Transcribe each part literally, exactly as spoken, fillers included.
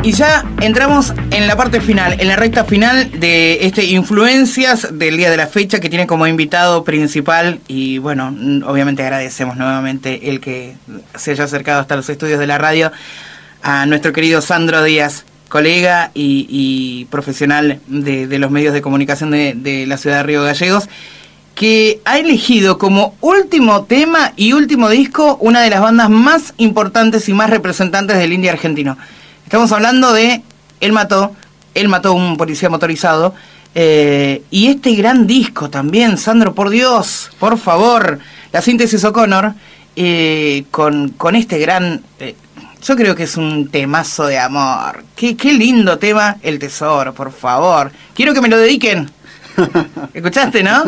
Y ya entramos en la parte final, en la recta final de este Influencias del día de la fecha, que tiene como invitado principal, y bueno, obviamente agradecemos nuevamente el que se haya acercado hasta los estudios de la radio, a nuestro querido Sandro Díaz, colega y, y profesional de, de los medios de comunicación de, de la ciudad de Río Gallegos, que ha elegido como último tema y último disco una de las bandas más importantes y más representantes del indie argentino. Estamos hablando de Él mató, Él mató a un policía motorizado, eh, y este gran disco también, Sandro, por Dios, por favor, la síntesis O'Connor, eh, con, con este gran, eh, yo creo que es un temazo de amor. Qué, qué lindo tema, El Tesoro, por favor. Quiero que me lo dediquen. ¿Escuchaste, no?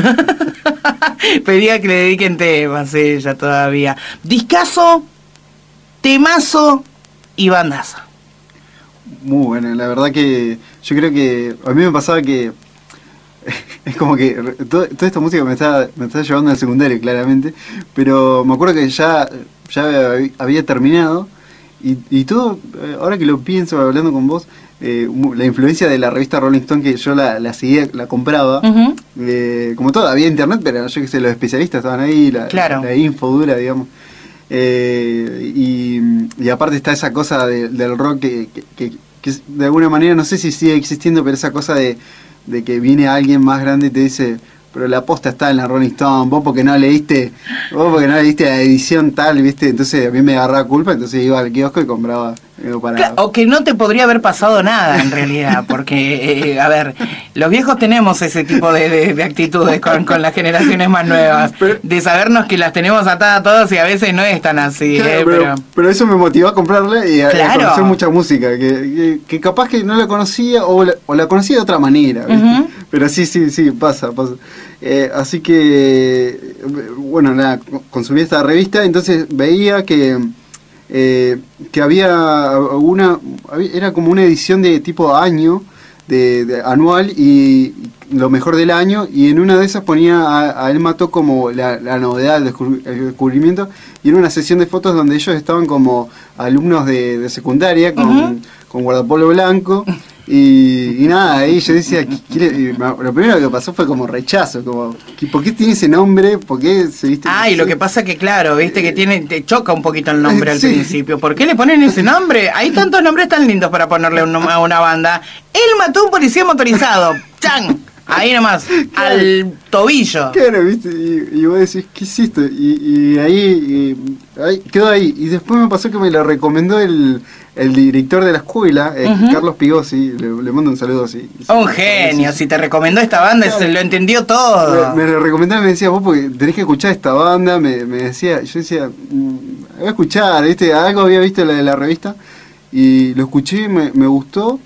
Pedía que le dediquen temas ella todavía. Discazo, temazo y bandaza. Muy bueno, la verdad que yo creo que a mí me pasaba que es como que todo, toda esta música me está, me está llevando al secundario claramente, pero me acuerdo que ya, ya había terminado y, y todo, ahora que lo pienso hablando con vos, eh, la influencia de la revista Rolling Stone, que yo la, la seguía, la compraba, uh-huh. eh, como todo, había internet, pero yo que sé, los especialistas estaban ahí, la, claro. la info dura, digamos. Eh, y, y aparte está esa cosa de, del rock que, que, que, que de alguna manera, no sé si sigue existiendo, pero esa cosa de, de que viene alguien más grande y te dice, pero la posta está en la Rolling Stone, vos porque no leíste, vos porque no leíste la edición tal, ¿viste? Entonces a mí me agarraba culpa, entonces iba al kiosco y compraba. Para... Claro, o que no te podría haber pasado nada en realidad, porque, eh, a ver, los viejos tenemos ese tipo de, de, de actitudes con, con las generaciones más nuevas, pero, de sabernos que las tenemos atadas todas y a veces no es tan así. Claro, eh, pero, pero... pero eso me motivó a comprarla y a, claro. a conocer mucha música, que, que, que capaz que no la conocía o la, o la conocía de otra manera, ¿viste? Uh-huh. Pero sí, sí, sí, pasa, pasa. Eh, así que, bueno, nada, consumí esta revista, entonces veía que... Eh, que había una era como una edición de tipo año de, de anual y lo mejor del año, y en una de esas ponía a, a Él mató como la, la novedad, el, descubri- el descubrimiento, y era una sesión de fotos donde ellos estaban como alumnos de, de secundaria con, uh-huh. con guardapolvo blanco. Y, y nada, ahí yo decía, ¿quiere? Lo primero que pasó fue como rechazo, como, ¿por qué tiene ese nombre? ¿Por qué se viste? Ah, y lo que pasa que claro, viste que tiene, te choca un poquito el nombre al sí. principio. ¿Por qué le ponen ese nombre? Hay tantos nombres tan lindos para ponerle un, a una banda. Él mató a un policía motorizado. ¡Chan! Ahí nomás, claro. Al tobillo. Claro, viste, y, y vos decís, ¿qué hiciste? Y, y ahí, y, ahí quedó ahí. Y después me pasó que me lo recomendó el, el director de la escuela, eh, uh-huh. Carlos Pigossi, le, le mando un saludo así. Un genio, si te recomendó esta banda, claro. Se lo entendió todo. Me, me lo recomendaba, me decía, vos porque tenés que escuchar esta banda, me, me decía, yo decía, mmm, voy a escuchar, ¿viste? Algo había visto la de la revista, y lo escuché, me, me gustó,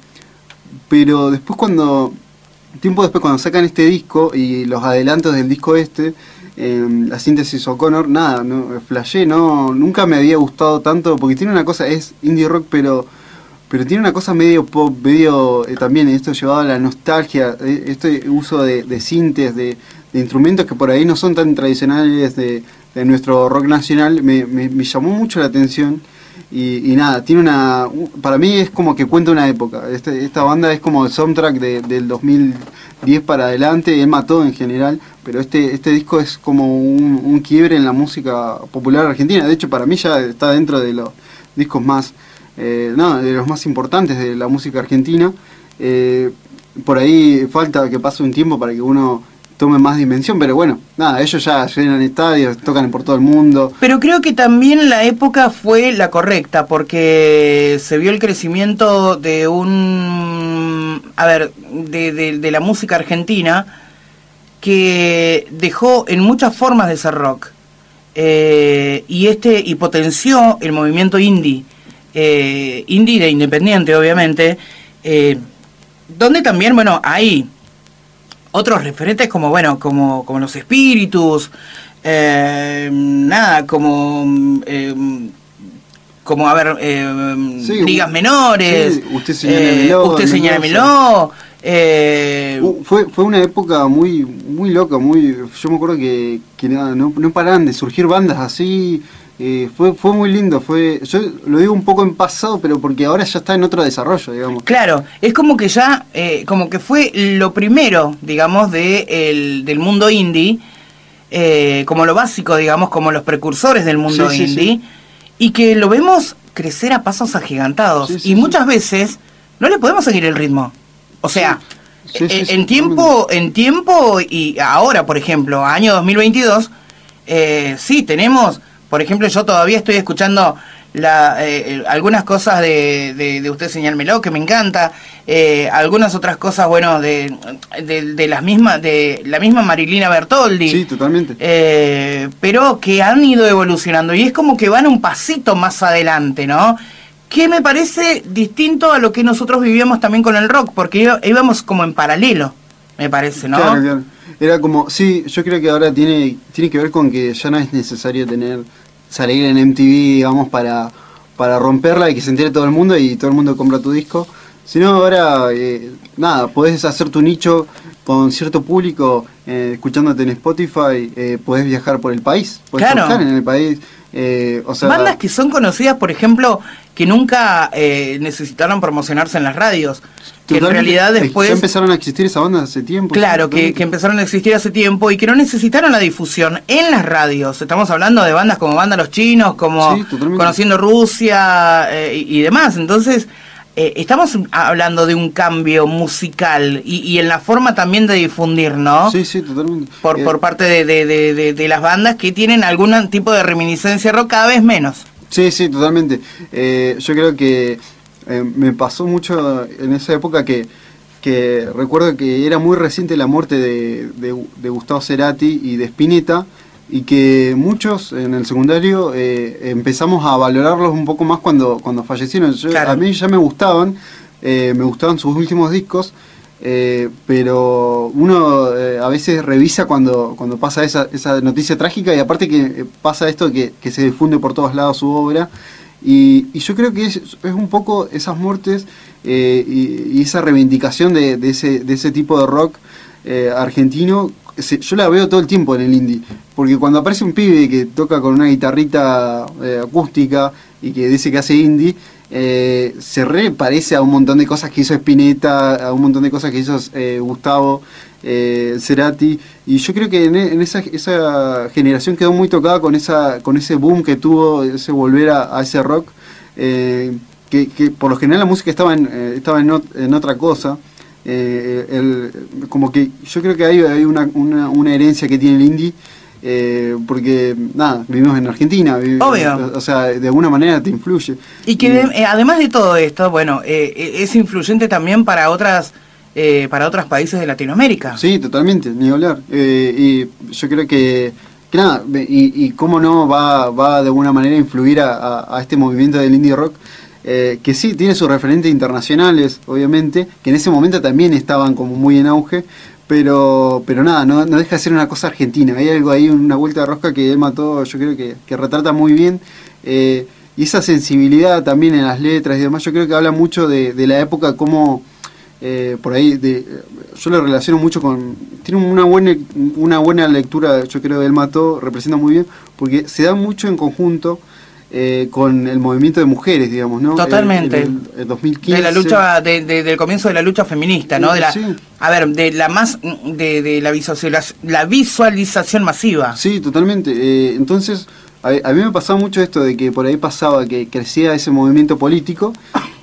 pero después cuando... Tiempo después, cuando sacan este disco y los adelantos del disco este, eh, la síntesis O'Connor, nada, no, flashé, no, nunca me había gustado tanto, porque tiene una cosa, es indie rock, pero pero tiene una cosa medio pop, medio eh, también esto llevado a la nostalgia, eh, este uso de, de sintes, de, de instrumentos que por ahí no son tan tradicionales de, de nuestro rock nacional, me, me, me llamó mucho la atención. Y, y nada, tiene una... Para mí es como que cuenta una época. Este, esta banda es como el soundtrack de, del dos mil diez para adelante. Él mató en general, pero este este disco es como un, un quiebre en la música popular argentina. De hecho, para mí ya está dentro de los discos más... Eh, no, de los más importantes de la música argentina. Eh, por ahí falta que pase un tiempo para que uno... tome más dimensión, pero bueno, nada, ellos ya llenan estadios, tocan por todo el mundo. Pero creo que también la época fue la correcta, porque se vio el crecimiento de un... A ver, de, de, de la música argentina, que dejó en muchas formas de ser rock, eh, y este y potenció el movimiento indie, eh, indie de independiente, obviamente, eh, donde también, bueno, hay... otros referentes como, bueno, como, como los Espíritus, eh, nada, como, eh, como, a ver, eh, sí, ligas menores, sí, usted señálemelo, eh, usted señálemelo. Eh, uh, fue fue una época muy muy loca, muy yo me acuerdo que, que nada, no, no paraban de surgir bandas así, Eh, fue fue muy lindo, fue yo lo digo un poco en pasado, pero porque ahora ya está en otro desarrollo, digamos. Claro, es como que ya, eh, como que fue lo primero, digamos, de el, del mundo indie, eh, como lo básico, digamos, como los precursores del mundo Sí, sí, indie, sí. y que lo vemos crecer a pasos agigantados, Sí, sí, y sí. muchas veces no le podemos seguir el ritmo. O sea, Sí, sí, en, sí, en tiempo, en tiempo y ahora, por ejemplo, año dos mil veintidós, eh, sí, tenemos... Por ejemplo, yo todavía estoy escuchando la, eh, algunas cosas de, de, de Usted Señálmelo, que me encanta, eh, algunas otras cosas, bueno, de, de, de las mismas, de la misma Marilina Bertoldi. Sí, totalmente. Eh, pero que han ido evolucionando y es como que van un pasito más adelante, ¿no? Que me parece distinto a lo que nosotros vivíamos también con el rock, porque íbamos como en paralelo, me parece, ¿no? Claro, claro. Era como, sí, yo creo que ahora tiene tiene que ver con que ya no es necesario tener salir en M T V, digamos, para, para romperla y que se entere todo el mundo y todo el mundo compra tu disco. Sino ahora, eh, nada, podés hacer tu nicho con cierto público, eh, escuchándote en Spotify, eh, podés viajar por el país, podés Claro. tocar en el país. Eh, o sea, Bandas que son conocidas, por ejemplo, que nunca eh, necesitaron promocionarse en las radios, que en totalmente, realidad eh, después... ya empezaron a existir esas bandas hace tiempo. Claro, sí, que, totalmente. que empezaron a existir hace tiempo y que no necesitaron la difusión en las radios. Estamos hablando de bandas como Banda Los Chinos, como Sí, totalmente. Conociendo Rusia eh, y, y demás. Entonces, eh, estamos hablando de un cambio musical y, y en la forma también de difundir, ¿no? Sí, sí, totalmente. Por, Eh, por parte de, de, de, de, de las bandas que tienen algún tipo de reminiscencia rock, cada vez menos. Sí, sí, totalmente. Eh, yo creo que eh, me pasó mucho en esa época que, que recuerdo que era muy reciente la muerte de, de, de Gustavo Cerati y de Spinetta, y que muchos en el secundario eh, empezamos a valorarlos un poco más cuando, cuando fallecieron. Yo, Claro. A mí ya me gustaban, eh, me gustaban sus últimos discos, eh, pero uno eh, a veces revisa cuando, cuando pasa esa, esa noticia trágica, y aparte que eh, pasa esto que, que se difunde por todos lados su obra, y, y yo creo que es, es un poco esas muertes eh, y, y esa reivindicación de, de, ese, de ese tipo de rock eh, argentino. Se, yo la veo todo el tiempo en el indie, porque cuando aparece un pibe que toca con una guitarrita eh, acústica y que dice que hace indie, eh, se re parece a un montón de cosas que hizo Spinetta, a un montón de cosas que hizo eh, Gustavo eh, Cerati, y yo creo que en, en esa, esa generación quedó muy tocada con esa con ese boom que tuvo, ese volver a, a ese rock, eh, que, que por lo general la música estaba en, eh, estaba en, ot, en otra cosa. Eh, el, como que yo creo que hay, hay una, una, una herencia que tiene el indie, eh, porque nada, vivimos en Argentina, vivi, Obvio. O, o sea, de alguna manera te influye. Y que de, eh, además de todo esto, bueno, eh, es influyente también para otras eh, para otros países de Latinoamérica. Sí, totalmente, ni hablar. Eh, y yo creo que, que nada, y, y cómo no va, va de alguna manera a influir a, a, a este movimiento del indie rock. Eh, que sí, tiene sus referentes internacionales, obviamente, que en ese momento también estaban como muy en auge, pero pero nada, no, no deja de ser una cosa argentina. Hay algo ahí, una vuelta de rosca que él mató, yo creo que, que retrata muy bien, eh, y esa sensibilidad también en las letras y demás, yo creo que habla mucho de, de la época, como eh, por ahí, de, yo lo relaciono mucho con, tiene una buena, una buena lectura, yo creo, de él mató, representa muy bien, porque se da mucho en conjunto, Eh, con el movimiento de mujeres, digamos, ¿no? Totalmente. El, el, el dos mil quince. De la lucha, de, de, del comienzo de la lucha feminista, ¿no? De la, Sí. a ver, de la más, de, de la, visualización, la visualización masiva. Sí, totalmente. Eh, entonces, a, a mí me pasaba mucho esto de que por ahí pasaba que crecía ese movimiento político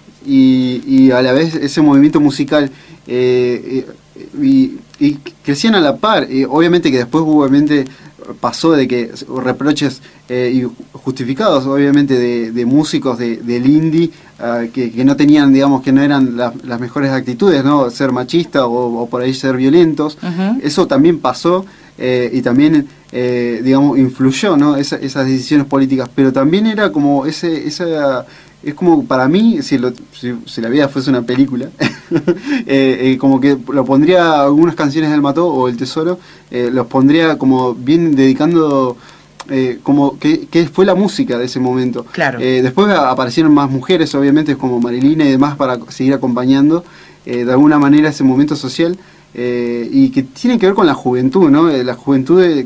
y, y a la vez ese movimiento musical, eh, y, y crecían a la par. Eh, obviamente que después, obviamente, pasó de que reproches eh, y justificados, obviamente, de, de músicos de, del indie uh, que, que no tenían, digamos, que no eran la, las mejores actitudes, ¿no? Ser machista o, o por ahí ser violentos. Uh-huh. Eso también pasó eh, y también, eh, digamos, influyó, ¿no? Esa, esas decisiones políticas, pero también era como ese esa es como, para mí, si, lo, si, si la vida fuese una película, eh, eh, como que lo pondría, algunas canciones del Mató o El Tesoro, eh, los pondría como bien dedicando, eh, como que, que fue la música de ese momento. Claro. Eh, después aparecieron más mujeres, obviamente, como Marilina y demás, para seguir acompañando eh, de alguna manera ese momento social, eh, y que tiene que ver con la juventud, ¿no? Eh, la juventud de, que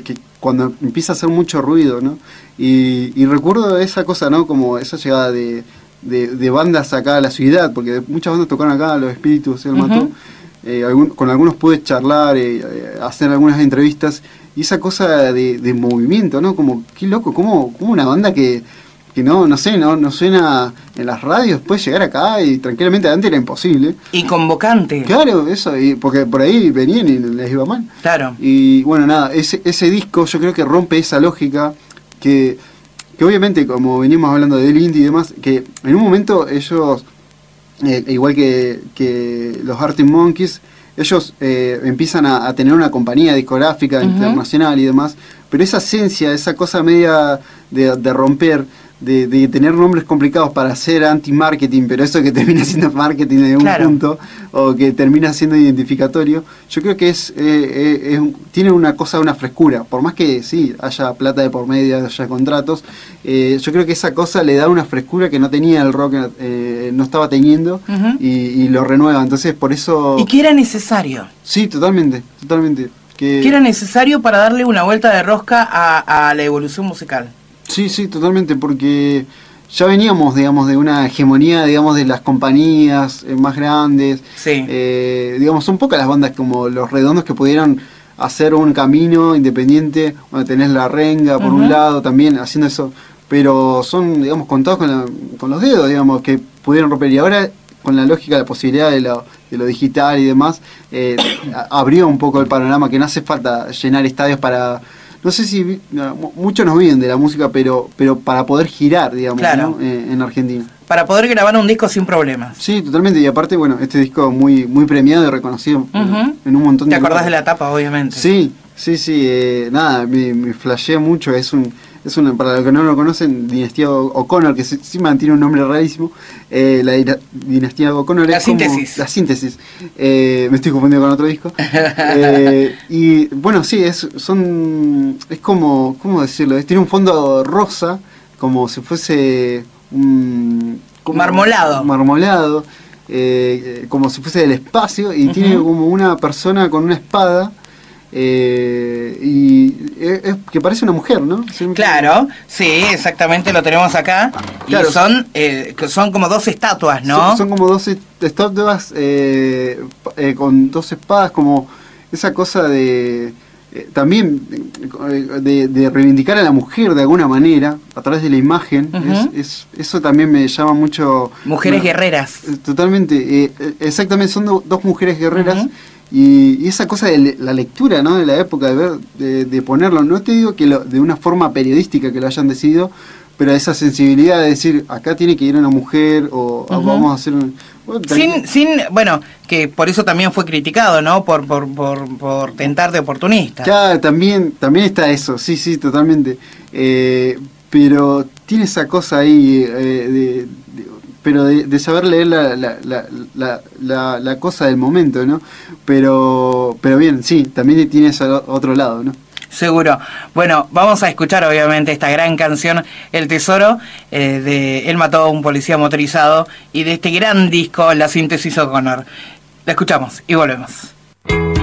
cuando empieza a hacer mucho ruido, ¿no? Y, y recuerdo esa cosa, ¿no? Como esa llegada de, de, de bandas acá a la ciudad, porque muchas bandas tocaron acá, Los Espíritus, El uh-huh. Mató. Eh, algún, con algunos pude charlar, eh, hacer algunas entrevistas, y esa cosa de, de movimiento, ¿no? Como, qué loco, como, como una banda que, que no, no sé, no, no suena en las radios, puede llegar acá y tranquilamente antes era imposible. Y convocante. Claro, eso, y porque por ahí venían y les iba mal. Claro. Y bueno, nada, ese, ese disco yo creo que rompe esa lógica que, que obviamente, como venimos hablando del indie y demás, que en un momento ellos, eh, igual que, que los Arctic Monkeys, ellos eh, empiezan a, a tener una compañía discográfica uh-huh. internacional y demás, pero esa esencia, esa cosa media de, de romper, de, de tener nombres complicados para hacer anti-marketing, pero eso que termina siendo marketing de un claro. punto, o que termina siendo identificatorio, yo creo que es, eh, es tiene una cosa, una frescura, por más que sí, haya plata de por medio, haya contratos, eh, yo creo que esa cosa le da una frescura que no tenía el rock, eh, no estaba teniendo, uh-huh. y, y lo renueva, entonces por eso... Y que era necesario. Sí, totalmente, totalmente. Que, que era necesario para darle una vuelta de rosca a, a la evolución musical. Sí, sí, totalmente, porque ya veníamos, digamos, de una hegemonía, digamos, de las compañías eh, más grandes. Sí. Eh, digamos, son pocas las bandas como Los Redondos que pudieran hacer un camino independiente. Bueno, tenés La Renga por uh-huh. un lado también haciendo eso, pero son, digamos, contados con, la, con los dedos, digamos, que pudieron romper. Y ahora, con la lógica, la posibilidad de lo, de lo digital y demás, eh, abrió un poco el panorama, que no hace falta llenar estadios para... No sé si no, muchos nos viven de la música, pero pero para poder girar, digamos, claro. ¿no? eh, en Argentina. Para poder grabar un disco sin problemas. Sí, totalmente. Y aparte, bueno, este disco muy muy premiado y reconocido uh-huh. en un montón de... ¿Te acordás lugares. De la tapa, obviamente? Sí, sí, sí. Eh, nada, me, me flashea mucho. Es un... Es una, para los que no lo conocen, Dinastía O'Connor, que sí, sí mantiene un nombre rarísimo. Eh, la Dinastía O'Connor la es síntesis. Como, la síntesis. Eh, me estoy confundiendo con otro disco. eh, y bueno, sí, es son es como, ¿cómo decirlo? Tiene un fondo rosa, como si fuese un... Como, marmolado. Marmolado, eh, como si fuese del espacio, y uh-huh. tiene como una persona con una espada. Eh, y es, es que parece una mujer, ¿no? Claro, sí, exactamente, lo tenemos acá. Claro. Y son eh, son como dos estatuas, ¿no? Son, son como dos estatuas eh, eh, con dos espadas, como esa cosa de eh, también de, de reivindicar a la mujer de alguna manera a través de la imagen. Uh-huh. es, es, eso también me llama mucho. Mujeres bueno, guerreras. Totalmente, eh, exactamente, son do, dos mujeres guerreras. Uh-huh. Y, y esa cosa de le, la lectura, ¿no? De la época, de ver, de, de ponerlo, no te digo que lo, de una forma periodística que lo hayan decidido, pero esa sensibilidad de decir, acá tiene que ir una mujer, o uh-huh. vamos a hacer un... Bueno, sin, sin, bueno, que por eso también fue criticado, ¿no? Por, por, por, por tentar de oportunista. Claro, también, también está eso, sí, sí, totalmente. Eh, pero tiene esa cosa ahí, eh, de, de pero de, de saber leer la, la, la, la, la, la cosa del momento, ¿no? Pero pero bien, sí, también tiene ese otro lado, ¿no? Seguro. Bueno, vamos a escuchar obviamente esta gran canción, El Tesoro, eh, de Él mató a un policía motorizado, y de este gran disco, La Síntesis O'Connor. La escuchamos y volvemos.